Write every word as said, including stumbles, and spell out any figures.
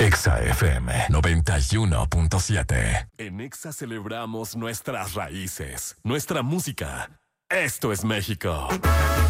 Exa F M noventa y uno punto siete. En Exa celebramos nuestras raíces, nuestra música. Esto es México.